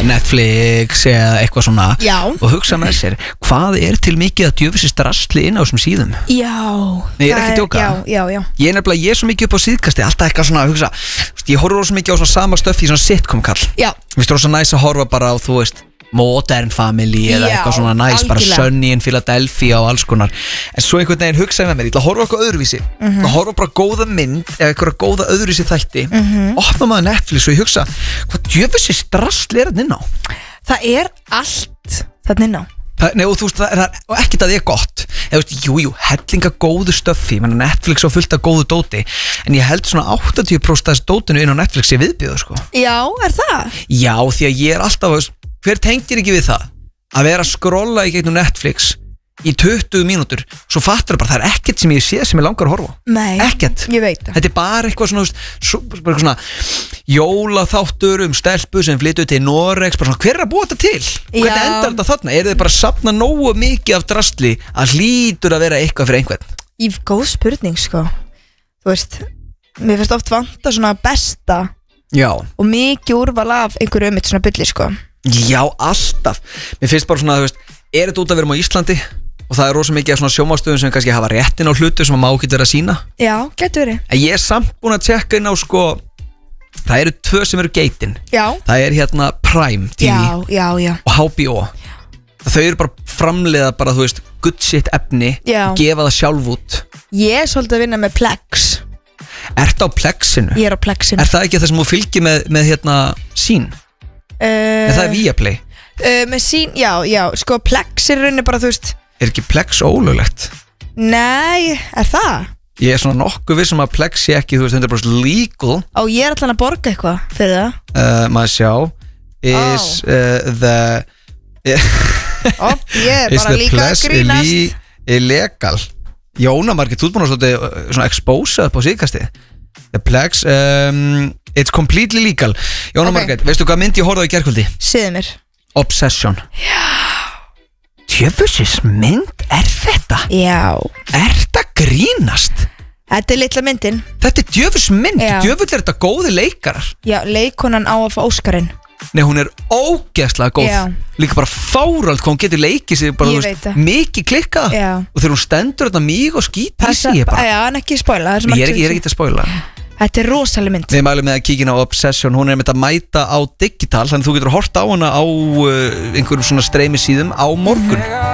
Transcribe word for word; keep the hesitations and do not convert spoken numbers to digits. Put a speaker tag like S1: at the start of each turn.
S1: Netflix eða eitthvað svona.
S2: Já.
S1: Og hugsa með sér, hvað er til mikið að djöfisist drasli inn á þessum síðum?
S2: Já.
S1: Nei, ég er ekki að djóka.
S2: Já, já, já.
S1: Ég er nefnilega, ég er svo mikið upp á síðkasti, alltaf eitthvað svona að hugsa, ég horfur svo mikið á svona sama stöfi í svona sitcom kall.
S2: Já.
S1: Mér finnst rosa næs að horfa bara á, þú veist, Modern Family eða
S2: Já,
S1: eitthvað svona næs, bara
S2: algjörlega.
S1: Sunny in Philadelphia og alls konar. En svo einhvern veginn hugsaði með mér, ég ætla að horfa eitthvað öðruvísi, mm -hmm. að horfa bara góða mynd eða eitthvað góða öðruvísi þætti, mm -hmm. opna maður Netflix og ég hugsa, hvað djöfisins drasl er þetta inn á?
S2: Það er allt þarna inn á.
S1: Það, nei, og þú veist, það er, og ekkert að það er gott eða, veist, jú, jú, hellinga góðu stöffi menn Netflix á fullt af góðu dóti en ég held svona áttatíu prósent af þessu dótinu inn á Netflix er viðbjöðu, sko.
S2: Já, er það?
S1: Já, því að ég er alltaf, veist, hver tengir ekki við það að vera að skrolla í gegnum Netflix í tuttugu mínútur, svo fattur það bara, það er ekkert sem ég sé sem ég langar að horfa.
S2: Nei,
S1: ekkert.
S2: Ég veit það.
S1: Þetta er bara eitthvað svona, svo, bara eitthvað svona jólaþáttur um stelpu sem flyttu til Noregs, bara svona, hver er að búa þetta til? Og hvernig
S2: Já.
S1: endar þetta þarna? Er þið bara að safna nógu mikið af drastli að hlýtur að vera eitthvað fyrir einhvern?
S2: Í góð spurning, sko. Þú veist, mér finnst oft vanta svona besta
S1: Já.
S2: og mikið úrval af einhverju um eitt svona bulli, sko.
S1: Já, alltaf. Mér finnst bara svona, þú veist, er þetta út að vera á Íslandi? Og það er rosa mikið af svona sjónvarpsstöðum sem kannski hafa réttin á hlutu sem má ekki vera að sína.
S2: Já, getur verið.
S1: En ég er samt búin að tjekka inn á, sko, það eru tvö sem eru geitin.
S2: Já.
S1: Það er hérna Prime T V
S2: Já, já, já.
S1: og H B O. Þau eru bara framleiða bara, þú veist, good shit efni,
S2: Já.
S1: gefa það sjálf út.
S2: Ég er svolítið að vinna með Plex.
S1: Ertu á Plexinu?
S2: Ég er á Plexinu.
S1: Er það ekki það sem þú fylgir með, með hérna sín?
S2: Uh,
S1: En það er Viaplay.
S2: uh, Með sín, já, já. Sko, Plex er rauninni bara, þú veist.
S1: Er ekki Plex ólöglegt?
S2: Nei, er það?
S1: Ég er svona nokkuð vissum að Plex sé ekki, þú veist, hundrað prósent legal.
S2: Á, ég er allan að borga eitthvað fyrir það.
S1: uh, Maður sjá Is
S2: Ó.
S1: uh, the
S2: Ó, ég er
S1: Is
S2: bara
S1: the
S2: líka að
S1: Plex
S2: grínast.
S1: illi- illegal? Jóna Margrét, þú ert búin að svolítið, uh, svona exposað upp á síðkastið. The Plex um, It's completely legal. Jóna
S2: Ok.
S1: Margrét, veistu hvað mynd ég horfði á í gærkvöldi?
S2: Segðu mér.
S1: Obsession. Djöfusins mynd er þetta?
S2: Já.
S1: Er þetta grínast?
S2: Þetta er litla myndin.
S1: Þetta er djöfus mynd,
S2: Já.
S1: djöfull er þetta góði leikarar.
S2: Já, leikonan á að fá Óskarinn.
S1: Nei, hún er ógeðslega góð.
S2: Já.
S1: Líka bara fáralt hvað hún getur leikið sig bara,
S2: Ég
S1: þú
S2: veit það.
S1: mikið klikkað.
S2: Já.
S1: Og þegar hún stendur þetta mjög og skýt í sig ég bara.
S2: Já, en ekki spoila. það er sem
S1: Ég er,
S2: allt
S1: ekki, ég er
S2: sem-
S1: ekki að spoila.
S2: Þetta er rosaleg mynd.
S1: Við mælum með að kíkina á Obsession. Hún er með að mæta á digital, þannig að þú getur hort á hana á uh, einhverjum svona streymi síðum á morgun.